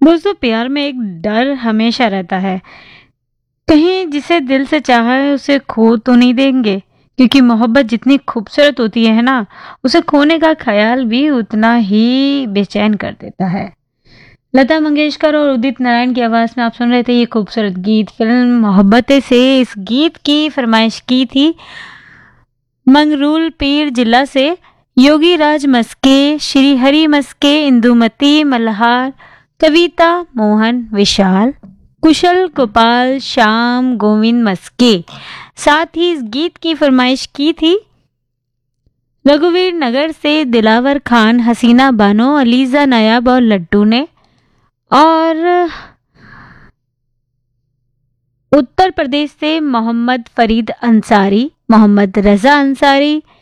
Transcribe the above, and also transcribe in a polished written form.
दोस्तों, प्यार में एक डर हमेशा रहता है, कहीं जिसे दिल से चाहा है उसे खो तो नहीं देंगे। क्योंकि मोहब्बत जितनी खूबसूरत होती है ना, उसे खोने का ख्याल भी उतना ही बेचैन कर देता है। लता मंगेशकर और उदित नारायण की आवाज में आप सुन रहे थे ये खूबसूरत गीत। फिल्म मोहब्बतें से इस गीत की फरमाइश की थी मंगरूल पीर जिला से योगी राज मस्के, श्री हरि मस्के, इंदुमती मल्हार, कविता मोहन विशाल, कुशल गोपाल, श्याम गोविंद मस्के। साथ ही इस गीत की फरमाइश की थी रघुवीर नगर से दिलावर खान, हसीना बानो, अलीजा नायाब और लड्डू ने। और उत्तर प्रदेश से मोहम्मद फरीद अंसारी, मोहम्मद रजा अंसारी,